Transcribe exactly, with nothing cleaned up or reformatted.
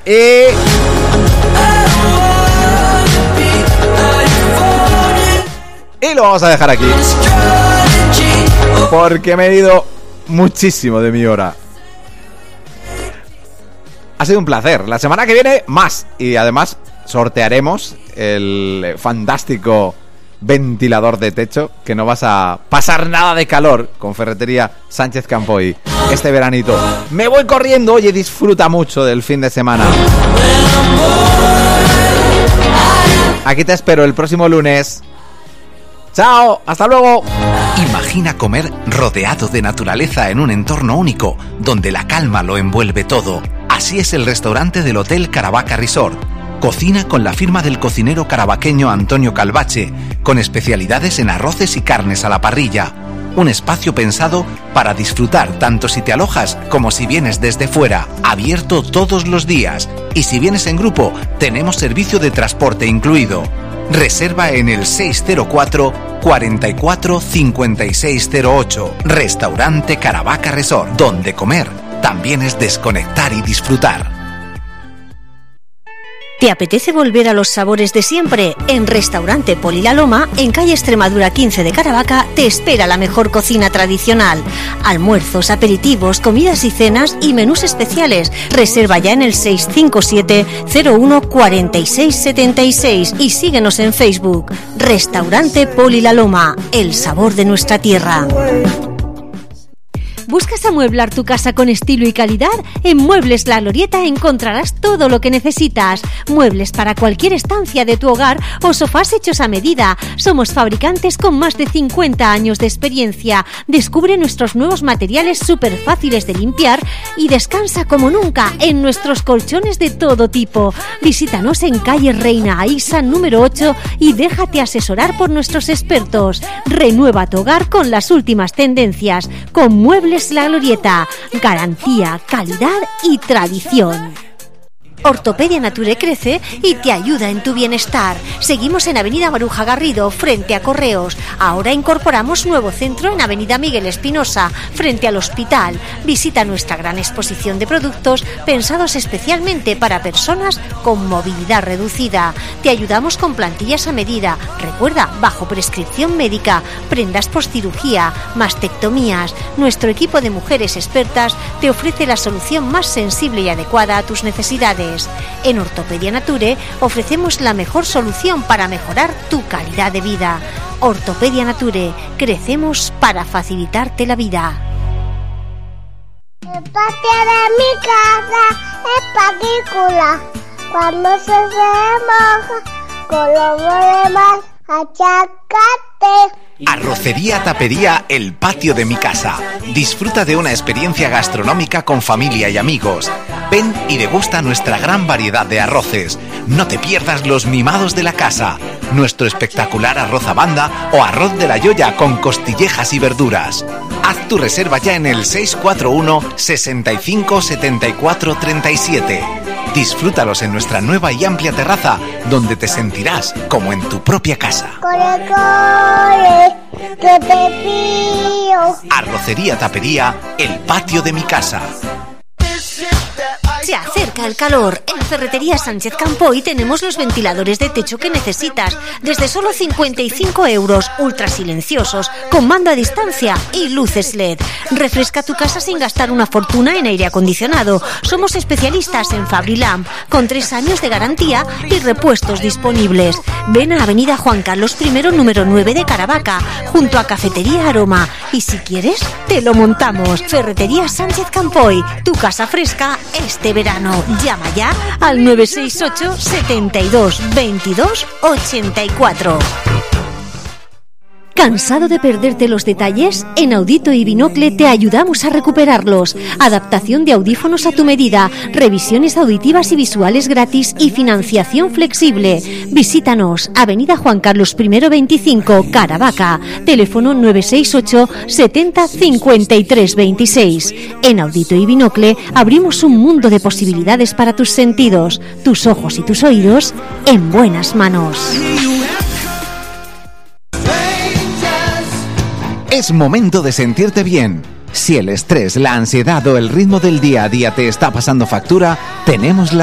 Y... y lo vamos a dejar aquí, porque me he ido muchísimo de mi hora. Ha sido un placer. La semana que viene más. Y además sortearemos el fantástico ventilador de techo, que no vas a pasar nada de calor con Ferretería Sánchez Campoy este veranito. Me voy corriendo. Oye, disfruta mucho del fin de semana. Aquí te espero el próximo lunes. ¡Chao! ¡Hasta luego! Imagina comer rodeado de naturaleza en un entorno único, donde la calma lo envuelve todo. Así es el restaurante del Hotel Caravaca Resort. Cocina con la firma del cocinero caravaqueño Antonio Calvache, con especialidades en arroces y carnes a la parrilla. Un espacio pensado para disfrutar tanto si te alojas como si vienes desde fuera. Abierto todos los días. Y si vienes en grupo, tenemos servicio de transporte incluido. Reserva en el seis cero cuatro, cuarenta y cuatro, cincuenta y seis cero ocho. Restaurante Caravaca Resort, donde comer también es desconectar y disfrutar. ¿Te apetece volver a los sabores de siempre? En Restaurante Poli La Loma, en calle Extremadura quince de Caravaca, te espera la mejor cocina tradicional. Almuerzos, aperitivos, comidas y cenas y menús especiales. Reserva ya en el seis cinco siete, cero uno, cuarenta y seis setenta y seis y síguenos en Facebook. Restaurante Poli La Loma, el sabor de nuestra tierra. ¿Buscas amueblar tu casa con estilo y calidad? En Muebles La Glorieta encontrarás todo lo que necesitas. Muebles para cualquier estancia de tu hogar o sofás hechos a medida. Somos fabricantes con más de cincuenta años de experiencia. Descubre nuestros nuevos materiales súper fáciles de limpiar y descansa como nunca en nuestros colchones de todo tipo. Visítanos en calle Reina Aísa número ocho y déjate asesorar por nuestros expertos. Renueva tu hogar con las últimas tendencias. Con Muebles La Glorieta, garantía, calidad y tradición. Ortopedia Nature crece y te ayuda en tu bienestar. Seguimos en Avenida Maruja Garrido, frente a Correos. Ahora incorporamos nuevo centro en Avenida Miguel Espinosa, frente al hospital. Visita nuestra gran exposición de productos pensados especialmente para personas con movilidad reducida. Te ayudamos con plantillas a medida. Recuerda, bajo prescripción médica, prendas postcirugía, mastectomías. Nuestro equipo de mujeres expertas te ofrece la solución más sensible y adecuada a tus necesidades. En Ortopedia Nature ofrecemos la mejor solución para mejorar tu calidad de vida. Ortopedia Nature, crecemos para facilitarte la vida. El patio de mi casa es partícula. Cuando se remoja, con los demás, achacate. Arrocería Tapería El Patio de mi Casa. Disfruta de una experiencia gastronómica con familia y amigos. Ven y degusta nuestra gran variedad de arroces. No te pierdas los mimados de la casa, nuestro espectacular arroz a banda o arroz de la Yoya con costillejas y verduras. Haz tu reserva ya en el seis cuatro uno, sesenta y cinco, setenta y cuatro, treinta y siete. Disfrútalos en nuestra nueva y amplia terraza, donde te sentirás como en tu propia casa. Core, core, que te pío. Arrocería Tapería El Patio de mi Casa. Se acerca el calor. En Ferretería Sánchez Campoy tenemos los ventiladores de techo que necesitas. Desde solo cincuenta y cinco euros, ultra silenciosos, con mando a distancia y luces L E D. Refresca tu casa sin gastar una fortuna en aire acondicionado. Somos especialistas en Fabrilamp, con tres años de garantía y repuestos disponibles. Ven a Avenida Juan Carlos primero, número nueve de Caravaca, junto a Cafetería Aroma. Y si quieres, te lo montamos. Ferretería Sánchez Campoy, tu casa fresca este verano. Llama ya al nueve seis ocho, setenta y dos, veintidós, ochenta y cuatro. ¿Cansado de perderte los detalles? En Audito y Binocle te ayudamos a recuperarlos. Adaptación de audífonos a tu medida, revisiones auditivas y visuales gratis y financiación flexible. Visítanos, Avenida Juan Carlos primero veinticinco, Caravaca. Teléfono nueve seis ocho, setenta, cincuenta y tres, veintiséis. En Audito y Binocle abrimos un mundo de posibilidades para tus sentidos, tus ojos y tus oídos en buenas manos. Es momento de sentirte bien. Si el estrés, la ansiedad o el ritmo del día a día te está pasando factura, tenemos la